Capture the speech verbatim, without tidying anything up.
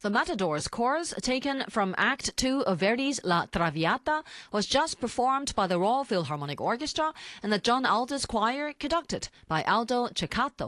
The Matadors chorus, taken from Act Two of Verdi's La Traviata, was just performed by the Royal Philharmonic Orchestra and the John Aldous Choir, conducted by Aldo Ceccato.